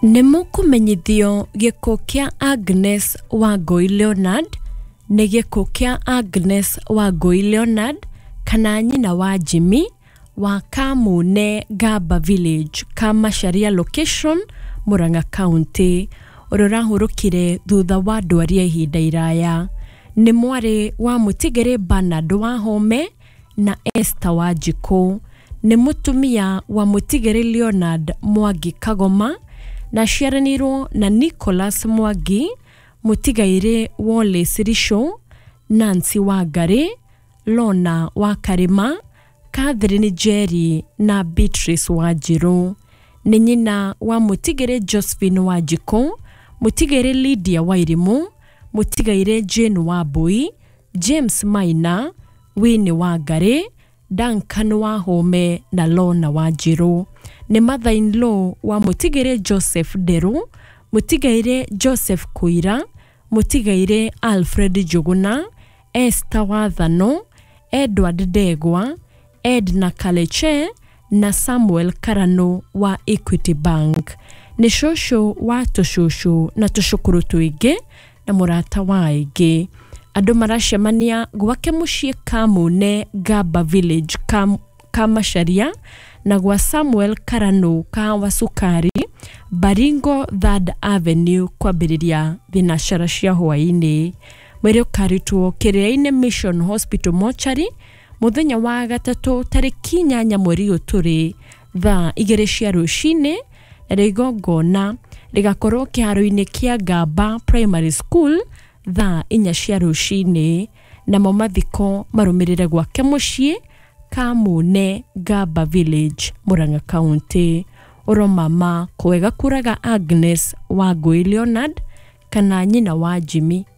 Nimukumenyithio giko kia Agnes Wangui Leonard ni giko kia Agnes Wangui Leonard kana nyina wa Jimmy wa Kamune Gaba Village Kamasharia location Murang'a County urorahurukire thutha wa ndwaria ihinda iraya. Ni mwari wa Mutigere Bernard Wahome na Esther Wanjiku. Ni mutumia wa Mutigere Leonard Mwangi Kagoma na ciaranirwo na Nicholas Mwangi, Mutigaire Wallace Risho, Nancy Wangari, Lona Wakarima, Catherine Jerry na Beatrice Wanjiru. Ni nyina wa Mutigere Josephine Wanjiku, Mutigere Lydia Wairimu, Mutigaire Jane Wambui, James Maina, Winnie Wangari, Duncan Wahome na Lona Wanjiru. Ni mother-in-law wa Mutigere Joseph Deru, Mutigaire Joseph Kuira, Mutigaire Alfred Juguna, Esther Wathano, Edward Degwa, Edna Kaleche na Samuel Karano wa Equity Bank. Ni shosho wa tushosho na tushukuru tuige na murata waige. Andu maracemania gwake mucii Kamune Gaba Village Kamasharia na gwa Samuel Karano wa Sukari Baringo 3rd Avenue kwambiriria thinashara cia hwaini. Mwiri ukaritwo Kiria-ini Mission Hospital Mortuary muthenya wa gatatu tariki 8 mweri uturi thaa 2 cia rucini na rigongona rigakorwo kiharo-ini kia Gaba Primary School thaa 4 cia rucini na mathiko marumirire gwake mucii Kamune Gaba Village Murang'a County. Oro mama kwega kuraga Agnes Wangui Leonard kana nyina wa Jimmy